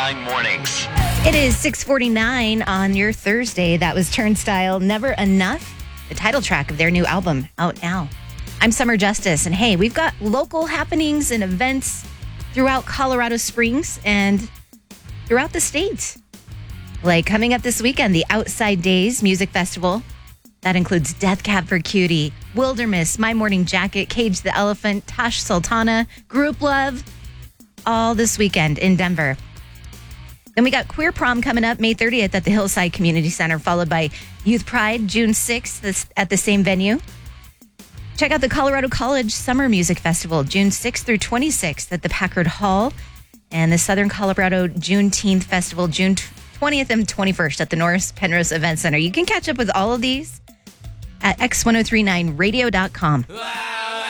1059 Mornings. It is 6:49 on your Thursday. That was Turnstile, Never Enough, the title track of their new album, out now. I'm Summer Justice, and hey, we've got local happenings and events throughout Colorado Springs and throughout the state. Like coming up this weekend, the Outside Days Music Festival. That includes Death Cab for Cutie, Wilderness, My Morning Jacket, Cage the Elephant, Tosh Sultana, Group Love, all this weekend in Denver. Then we got Queer Prom coming up May 30th at the Hillside Community Center, followed by Youth Pride June 6th at the same venue. Check out the Colorado College Summer Music Festival June 6th through 26th at the Packard Hall, and the Southern Colorado Juneteenth Festival June 20th and 21st at the Norris Penrose Event Center. You can catch up with all of these at x1039radio.com.